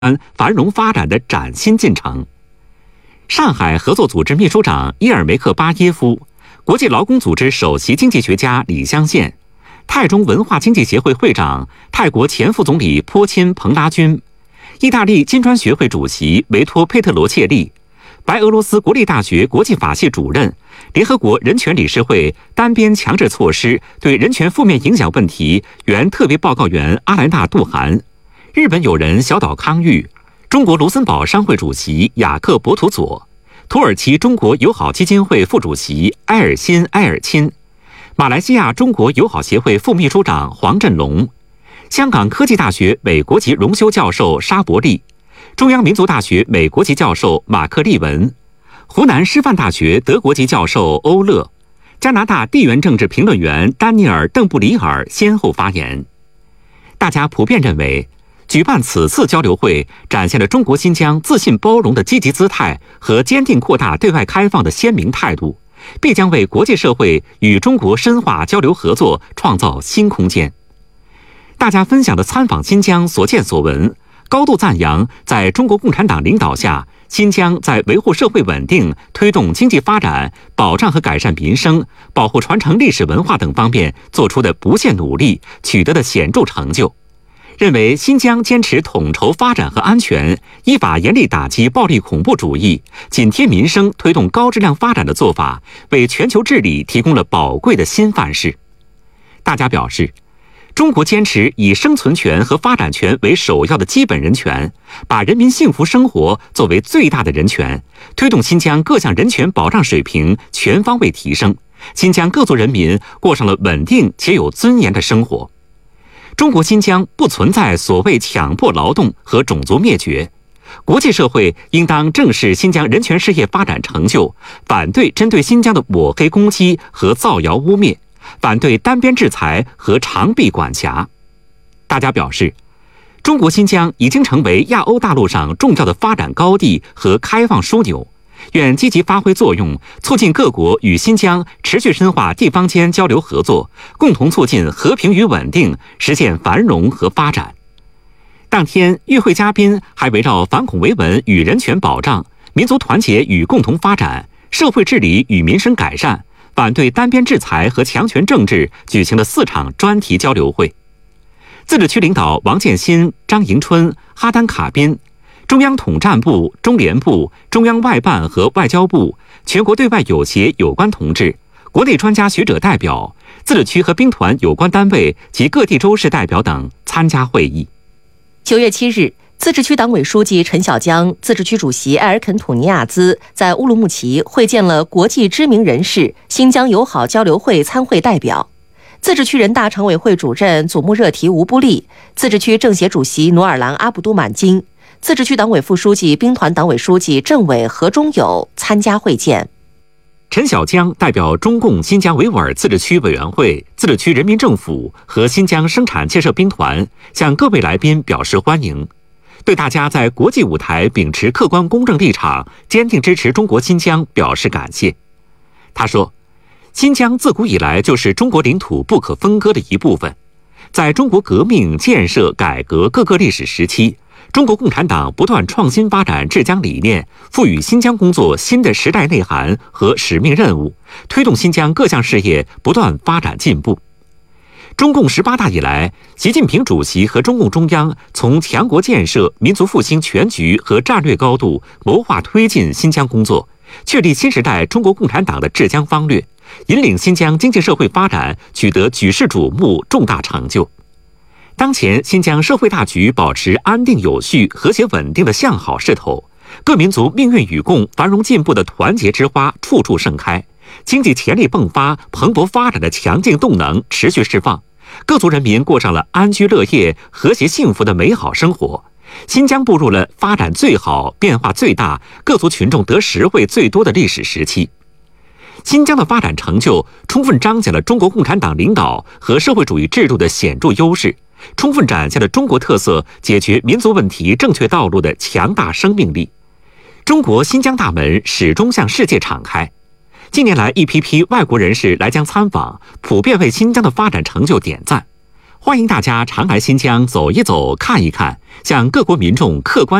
繁荣发展的崭新进程。上海合作组织秘书长伊尔梅克巴耶夫、国际劳工组织首席经济学家李相宪、泰中文化经济协会会长、泰国前副总理坡钦蓬拉军、意大利金砖学会主席维托佩特罗切利、白俄罗斯国立大学国际法系主任、联合国人权理事会单边强制措施对人权负面影响问题原特别报告员阿兰纳·杜涵、日本友人小岛康裕、中国卢森堡商会主席雅克·博图佐、土耳其中国友好基金会副主席埃尔辛·埃尔钦、马来西亚中国友好协会副秘书长黄振龙、香港科技大学美国籍荣休教授沙伯利、中央民族大学美国籍教授马克利文、湖南师范大学德国籍教授欧乐、加拿大地缘政治评论员丹尼尔·邓布里尔先后发言。大家普遍认为，举办此次交流会展现了中国新疆自信包容的积极姿态和坚定扩大对外开放的鲜明态度，必将为国际社会与中国深化交流合作创造新空间。大家分享的参访新疆所见所闻，高度赞扬在中国共产党领导下，新疆在维护社会稳定、推动经济发展、保障和改善民生、保护传承历史文化等方面做出的不懈努力，取得的显著成就。认为新疆坚持统筹发展和安全，依法严厉打击暴力恐怖主义，紧贴民生推动高质量发展的做法，为全球治理提供了宝贵的新范式。大家表示，中国坚持以生存权和发展权为首要的基本人权，把人民幸福生活作为最大的人权，推动新疆各项人权保障水平全方位提升，新疆各族人民过上了稳定且有尊严的生活。中国新疆不存在所谓强迫劳动和种族灭绝，国际社会应当正视新疆人权事业发展成就，反对针对新疆的抹黑攻击和造谣污蔑，反对单边制裁和长臂管辖。大家表示，中国新疆已经成为亚欧大陆上重要的发展高地和开放枢纽，愿积极发挥作用，促进各国与新疆持续深化地方间交流合作，共同促进和平与稳定，实现繁荣和发展。当天，与会嘉宾还围绕反恐维稳与人权保障、民族团结与共同发展、社会治理与民生改善、反对单边制裁和强权政治举行了4场专题交流会。自治区领导王建新、张迎春、哈丹卡宾，中央统战部、中联部、中央外办和外交部、全国对外友协有关同志、国内专家学者代表、自治区和兵团有关单位及各地州市代表等参加会议。 9月7日，自治区党委书记陈小江、自治区主席埃尔肯土尼亚兹在乌鲁木齐会见了国际知名人士、新疆友好交流会参会代表。自治区人大常委会主任祖穆热提吴布利、自治区政协主席努尔兰阿卜杜满金、自治区党委副书记、兵团党委书记、政委何忠友参加会见。 陈小江代表中共新疆维吾尔自治区委员会、自治区人民政府和新疆生产建设兵团向各位来宾表示欢迎，对大家在国际舞台秉持客观公正立场，坚定支持中国新疆表示感谢。他说，新疆自古以来就是中国领土不可分割的一部分，在中国革命、建设、改革各个历史时期，中国共产党不断创新发展治疆理念，赋予新疆工作新的时代内涵和使命任务，推动新疆各项事业不断发展进步。中共18大以来，习近平主席和中共中央从强国建设、民族复兴全局和战略高度谋划推进新疆工作，确立新时代中国共产党的治疆方略，引领新疆经济社会发展取得举世瞩目重大成就。当前新疆社会大局保持安定有序、和谐稳定的向好势头，各民族命运与共、繁荣进步的团结之花处处盛开，经济潜力迸发、蓬勃发展的强劲动能持续释放，各族人民过上了安居乐业、和谐幸福的美好生活。新疆步入了发展最好、变化最大、各族群众得实惠最多的历史时期。新疆的发展成就充分彰显了中国共产党领导和社会主义制度的显著优势，充分展现了中国特色解决民族问题正确道路的强大生命力。中国新疆大门始终向世界敞开。近年来，一批批外国人士来疆参访，普遍为新疆的发展成就点赞。 欢迎大家常来新疆走一走、看一看，向各国民众客观